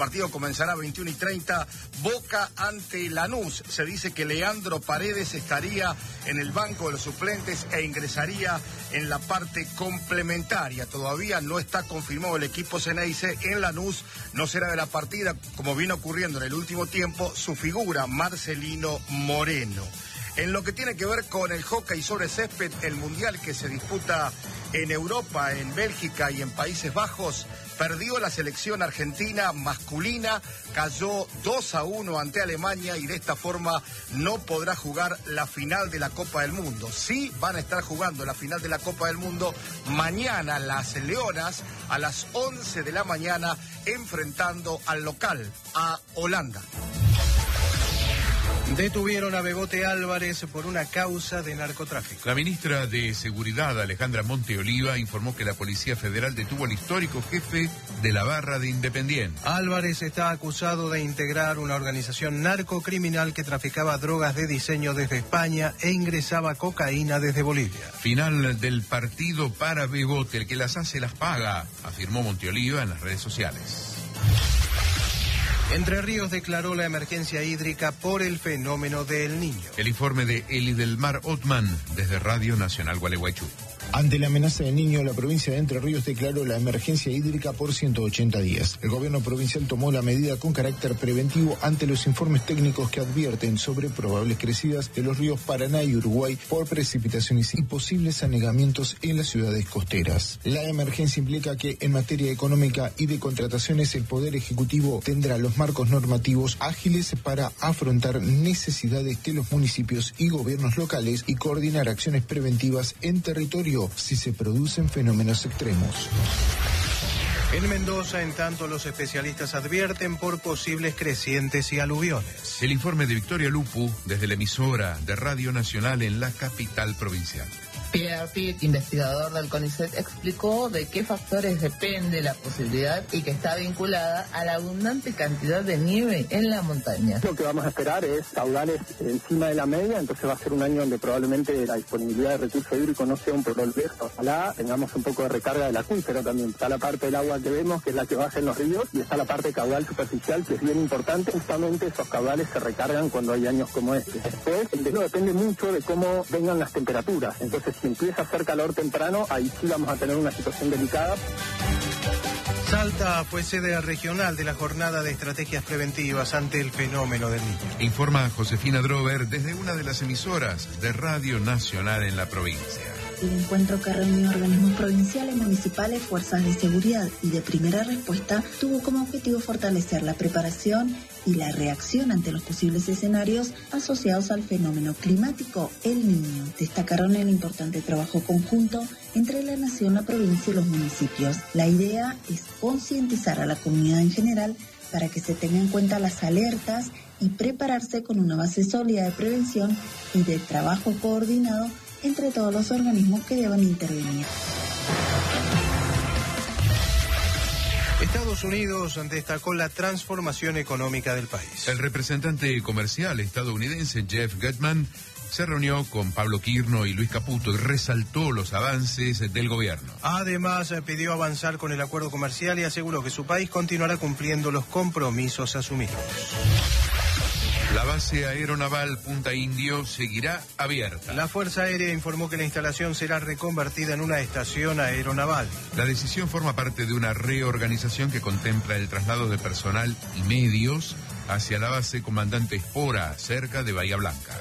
partido comenzará a 21:30, Boca ante Lanús. Se dice que Leandro Paredes estaría en el banco de los suplentes e ingresaría en la parte complementaria. Todavía no está confirmado el equipo Ceneice. En Lanús no será de la partida, como vino ocurriendo en el último tiempo, su figura, Marcelino Moreno. En lo que tiene que ver con el hockey sobre césped, el mundial que se disputa en Europa, en Bélgica y en Países Bajos, perdió la selección argentina masculina, cayó 2-1 ante Alemania y de esta forma no podrá jugar la final de la Copa del Mundo. Sí van a estar jugando la final de la Copa del Mundo mañana las Leonas a las 11 de la mañana enfrentando al local, a Holanda. Detuvieron a Bebote Álvarez por una causa de narcotráfico. La ministra de Seguridad, Alejandra Monteoliva, informó que la Policía Federal detuvo al histórico jefe de la barra de Independiente. Álvarez está acusado de integrar una organización narcocriminal que traficaba drogas de diseño desde España e ingresaba cocaína desde Bolivia. Final del partido para Bebote, el que las hace las paga, afirmó Monteoliva en las redes sociales. Entre Ríos declaró la emergencia hídrica por el fenómeno del Niño. El informe de Elidelmar Otman desde Radio Nacional Gualeguaychú. Ante la amenaza del Niño, la provincia de Entre Ríos declaró la emergencia hídrica por 180 días. El gobierno provincial tomó la medida con carácter preventivo ante los informes técnicos que advierten sobre probables crecidas de los ríos Paraná y Uruguay por precipitaciones y posibles anegamientos en las ciudades costeras. La emergencia implica que en materia económica y de contrataciones el Poder Ejecutivo tendrá los marcos normativos ágiles para afrontar necesidades de los municipios y gobiernos locales y coordinar acciones preventivas en territorio si se producen fenómenos extremos. En Mendoza, en tanto, los especialistas advierten por posibles crecientes y aluviones. El informe de Victoria Lupu desde la emisora de Radio Nacional en la capital provincial. Pierre Pitt, investigador del CONICET, explicó de qué factores depende la posibilidad y que está vinculada a la abundante cantidad de nieve en la montaña. Lo que vamos a esperar es caudales encima de la media, entonces va a ser un año donde probablemente la disponibilidad de recursos hídricos no sea un problema. Ojalá tengamos un poco de recarga del acuífero también. Está la parte del agua que vemos, que es la que baja en los ríos, y está la parte caudal superficial, que es bien importante. Justamente esos caudales se recargan cuando hay años como este. Después, el deshielo depende mucho de cómo vengan las temperaturas. Entonces, si empieza a hacer calor temprano, ahí sí vamos a tener una situación delicada. Salta fue sede regional de la jornada de estrategias preventivas ante el fenómeno del Niño. Informa Josefina Drover desde una de las emisoras de Radio Nacional en la provincia. El encuentro que reunió organismos provinciales, municipales, fuerzas de seguridad y de primera respuesta tuvo como objetivo fortalecer la preparación y la reacción ante los posibles escenarios asociados al fenómeno climático El Niño. Destacaron el importante trabajo conjunto entre la nación, la provincia y los municipios. La idea es concientizar a la comunidad en general para que se tengan en cuenta las alertas y prepararse con una base sólida de prevención y de trabajo coordinado entre todos los organismos que deban intervenir. Estados Unidos destacó la transformación económica del país. El representante comercial estadounidense Jeff Gutman se reunió con Pablo Quirno y Luis Caputo y resaltó los avances del gobierno. Además, pidió avanzar con el acuerdo comercial y aseguró que su país continuará cumpliendo los compromisos asumidos. La base aeronaval Punta Indio seguirá abierta. La Fuerza Aérea informó que la instalación será reconvertida en una estación aeronaval. La decisión forma parte de una reorganización que contempla el traslado de personal y medios hacia la base Comandante Espora, cerca de Bahía Blanca.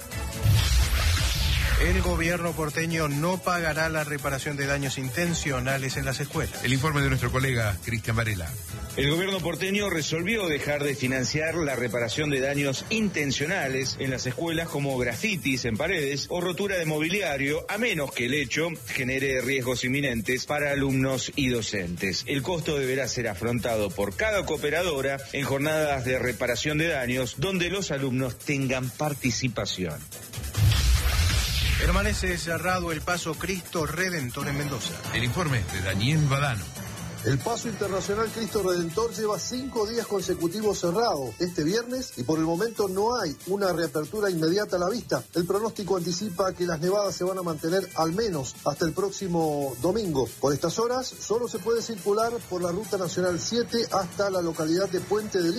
El gobierno porteño no pagará la reparación de daños intencionales en las escuelas. El informe de nuestro colega Cristian Varela. El gobierno porteño resolvió dejar de financiar la reparación de daños intencionales en las escuelas como grafitis en paredes o rotura de mobiliario, a menos que el hecho genere riesgos inminentes para alumnos y docentes. El costo deberá ser afrontado por cada cooperadora en jornadas de reparación de daños donde los alumnos tengan participación. Permanece cerrado el paso Cristo Redentor en Mendoza. El informe de Daniel Badano. El Paso Internacional Cristo Redentor lleva 5 días consecutivos cerrado este viernes y por el momento no hay una reapertura inmediata a la vista. El pronóstico anticipa que las nevadas se van a mantener al menos hasta el próximo domingo. Por estas horas solo se puede circular por la Ruta Nacional 7 hasta la localidad de Puente de